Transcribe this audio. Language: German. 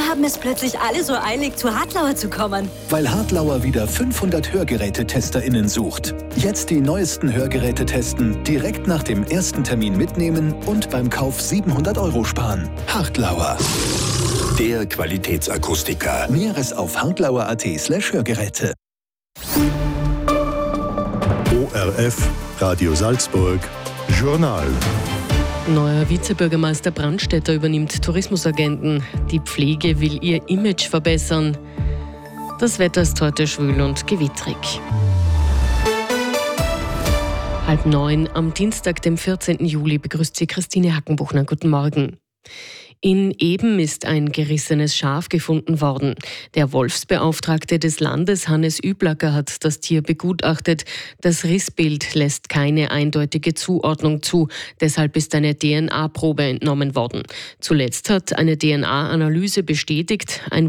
haben es plötzlich alle so eilig, zu Hartlauer zu kommen? Weil Hartlauer wieder 500 Hörgerätetesterinnen sucht. Jetzt die neuesten Hörgeräte testen, direkt nach dem ersten Termin mitnehmen und beim Kauf 700 € sparen. Hartlauer. Der Qualitätsakustiker. Näheres auf hartlauer.at/Hörgeräte. ORF, Radio Salzburg, Journal. Neuer Vizebürgermeister Brandstätter übernimmt Tourismusagenten. Die Pflege will ihr Image verbessern. Das Wetter ist heute schwül und gewittrig. 8:30 am Dienstag, dem 14. Juli, begrüßt Sie Christine Hackenbuchner. Guten Morgen. In Eben ist ein gerissenes Schaf gefunden worden. Der Wolfsbeauftragte des Landes, Hannes Üblacker, hat das Tier begutachtet. Das Rissbild lässt keine eindeutige Zuordnung zu. Deshalb ist eine DNA-Probe entnommen worden. Zuletzt hat eine DNA-Analyse bestätigt, ein